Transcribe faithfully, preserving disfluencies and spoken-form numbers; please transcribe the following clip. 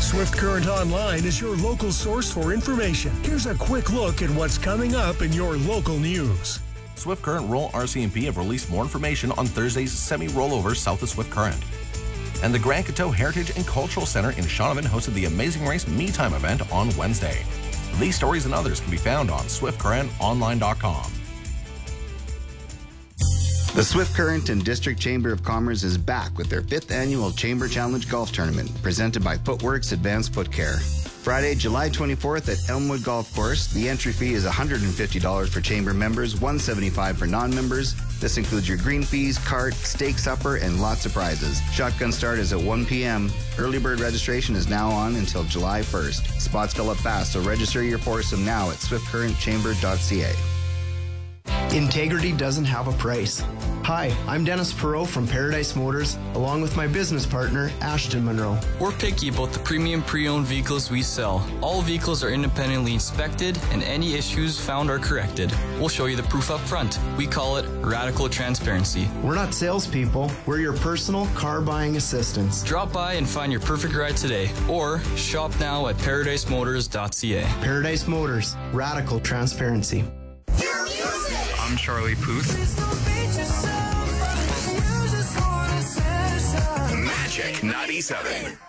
Swift Current Online is your local source for information. Here's a quick look at what's coming up in your local news. Swift Current Roll R C M P have released more information on Thursday's semi-rollover south of Swift Current. And the Grand Coteau Heritage and Cultural Center in Shaunavon hosted the Amazing Race Me Time event on Wednesday. These stories and others can be found on swift current online dot com. The Swift Current and District Chamber of Commerce is back with their fifth annual Chamber Challenge Golf Tournament, presented by Footworks Advanced Foot Care. Friday, July twenty-fourth at Elmwood Golf Course. The entry fee is one hundred fifty dollars for Chamber members, one hundred seventy-five dollars for non-members. This includes your green fees, cart, steak supper, and lots of prizes. Shotgun start is at one p.m. Early bird registration is now on until July first. Spots fill up fast, so register your foursome now at swift current chamber dot c a. Integrity doesn't have a price. Hi, I'm Dennis Perot from Paradise Motors, along with my business partner, Ashton Monroe. We're picky about the premium pre-owned vehicles we sell. All vehicles are independently inspected, and any issues found are corrected. We'll show you the proof up front. We call it radical transparency. We're not salespeople. We're your personal car buying assistants. Drop by and find your perfect ride today, or shop now at paradise motors dot c a. Paradise Motors, radical transparency. I'm Charlie Puth. Magic ninety-seven.